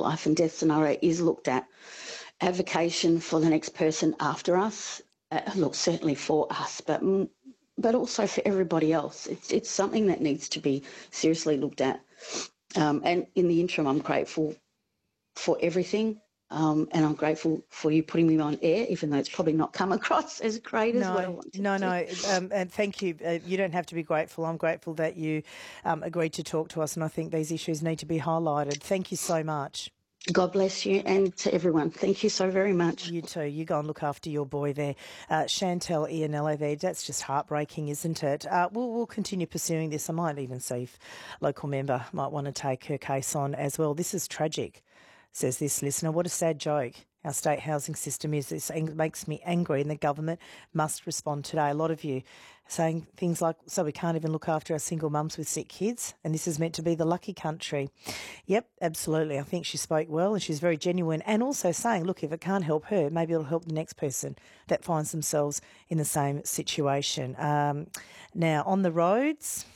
life and death scenario is looked at. Avocation for the next person after us, look, certainly for us, but also for everybody else. It's something that needs to be seriously looked at. And in the interim, I'm grateful for everything. And I'm grateful for you putting me on air, even though it's probably not come across as great as what I wanted to. And thank you. You don't have to be grateful. I'm grateful that you agreed to talk to us, and I think these issues need to be highlighted. Thank you so much. God bless you, and to everyone. Thank you so very much. You too. You go and look after your boy there. Chantel Ianello there. That's just heartbreaking, isn't it? We'll continue pursuing this. I might even see if a local member might want to take her case on as well. This is tragic, says this listener. What a sad joke. Our state housing system is. This makes me angry, and the government must respond today. A lot of you saying things like, so we can't even look after our single mums with sick kids, and this is meant to be the lucky country. Yep, absolutely. I think she spoke well, and she's very genuine, and also saying, look, if it can't help her, maybe it'll help the next person that finds themselves in the same situation. Now, on the roads.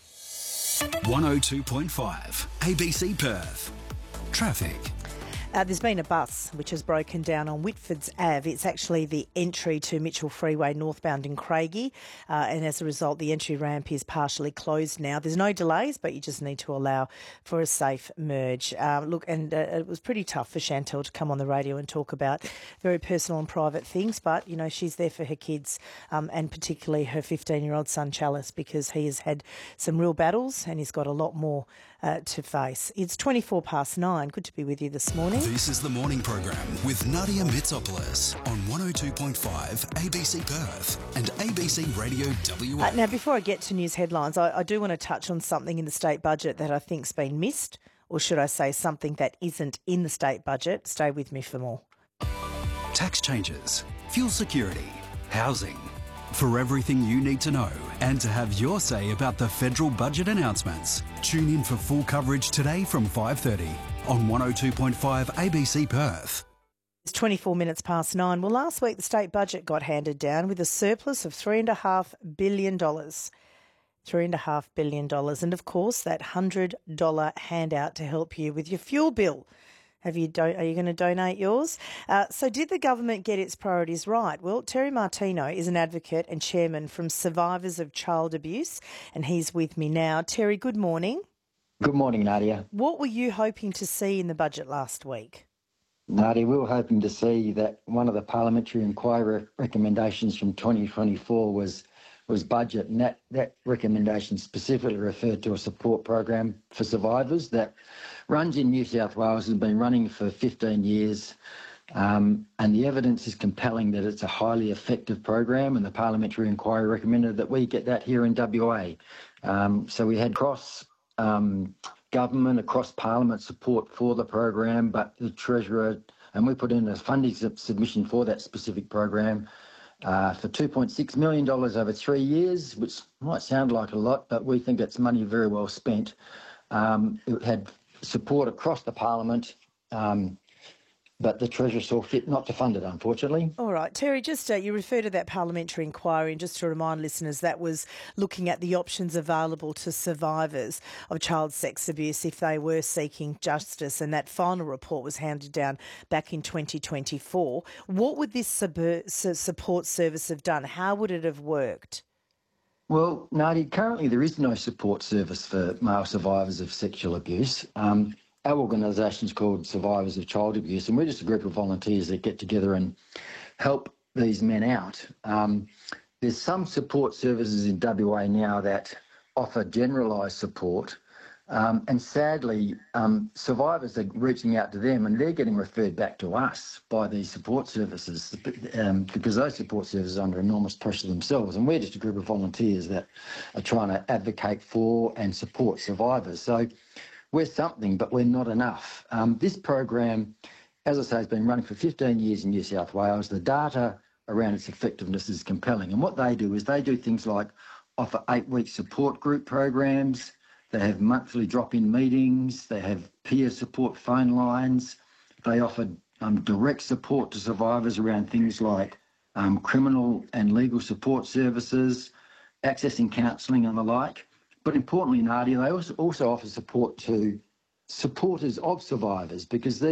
102.5 ABC Perth. Traffic. There's been a bus which has broken down on Whitfords Ave. It's actually the entry to Mitchell Freeway northbound in Craigie, and as a result the entry ramp is partially closed now. There's no delays, but you just need to allow for a safe merge. It was pretty tough for Chantel to come on the radio and talk about very personal and private things, but, you know, she's there for her kids, and particularly her 15-year-old son Chalice, because he has had some real battles and he's got a lot more to face. It's 9:24. Good to be with you this morning. This is the morning program with Nadia Mitsopoulos on 102.5 ABC Perth and ABC Radio WA. Now, before I get to news headlines, I do want to touch on something in the state budget that I think's been missed, or should I say something that isn't in the state budget. Stay with me for more. Tax changes, fuel security, housing. For everything you need to know and to have your say about the federal budget announcements, tune in for full coverage today from 5:30 on 102.5 ABC Perth. It's 9:24. Well, last week the state budget got handed down with a surplus of $3.5 billion. $3.5 billion. And of course, that $100 handout to help you with your fuel bill. Are you going to donate yours? So did the government get its priorities right? Well, Terry Martino is an advocate and chairman from Survivors of Child Abuse, and he's with me now. Terry, good morning. Good morning, Nadia. What were you hoping to see in the budget last week? Nadia, we were hoping to see that one of the parliamentary inquiry recommendations from 2024 was budget, and that recommendation specifically referred to a support program for survivors that runs in New South Wales, has been running for 15 years, and the evidence is compelling that it's a highly effective program, and the parliamentary inquiry recommended that we get that here in WA. So we had government, across parliament support for the program, but the Treasurer, and we put in a funding submission for that specific program, for $2.6 million over 3 years, which might sound like a lot, but we think it's money very well spent. It had support across the parliament, but the Treasurer saw fit not to fund it, unfortunately. All right. Terry, just you refer to that parliamentary inquiry, and just to remind listeners, that was looking at the options available to survivors of child sex abuse if they were seeking justice, and that final report was handed down back in 2024. What would this support service have done? How would it have worked? Well, Nadia, currently there is no support service for male survivors of sexual abuse. Our organisation is called Survivors of Child Abuse, and we're just a group of volunteers that get together and help these men out. There's some support services in WA now that offer generalised support, and sadly, survivors are reaching out to them and they're getting referred back to us by these support services, because those support services are under enormous pressure themselves, and we're just a group of volunteers that are trying to advocate for and support survivors. So we're something, but we're not enough. This program, as I say, has been running for 15 years in New South Wales. The data around its effectiveness is compelling. And what they do is they do things like offer 8-week support group programs. They have monthly drop-in meetings. They have peer support phone lines. They offer direct support to survivors around things like criminal and legal support services, accessing counselling and the like. But importantly, Nadia, they also offer support to supporters of survivors, because